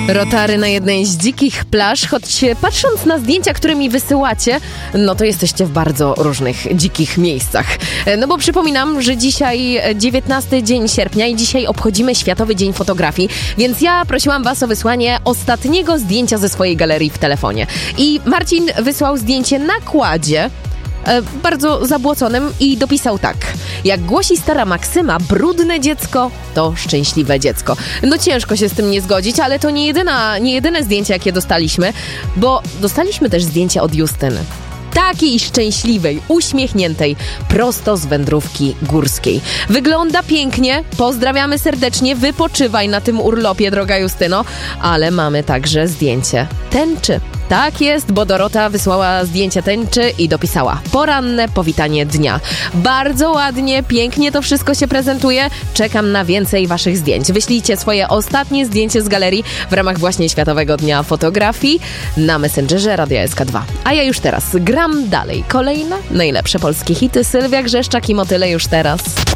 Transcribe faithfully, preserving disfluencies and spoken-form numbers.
Rotary na jednej z dzikich plaż, choć patrząc na zdjęcia, które mi wysyłacie, no to jesteście w bardzo różnych dzikich miejscach. No bo przypominam, że dzisiaj dziewiętnasty dzień sierpnia i dzisiaj obchodzimy Światowy Dzień Fotografii, więc ja prosiłam was o wysłanie ostatniego zdjęcia ze swojej galerii w telefonie. I Marcin wysłał zdjęcie na kładzie, e, bardzo zabłoconym i dopisał tak: jak głosi stara maksyma, brudne dziecko to szczęśliwe dziecko. No ciężko się z tym nie zgodzić, ale to nie, jedyna, nie jedyne zdjęcie, jakie dostaliśmy, bo dostaliśmy też zdjęcie od Justyny. Takiej szczęśliwej, uśmiechniętej, prosto z wędrówki górskiej. Wygląda pięknie, pozdrawiamy serdecznie, wypoczywaj na tym urlopie, droga Justyno, ale mamy także zdjęcie tęczy. Tak jest, bo Dorota wysłała zdjęcie tęczy i dopisała: poranne powitanie dnia. Bardzo ładnie, pięknie to wszystko się prezentuje. Czekam na więcej waszych zdjęć. Wyślijcie swoje ostatnie zdjęcie z galerii w ramach właśnie Światowego Dnia Fotografii na Messengerze Radia S K dwa. A ja już teraz gram dalej. Kolejne najlepsze polskie hity. Sylwia Grzeszczak i Motyle już teraz.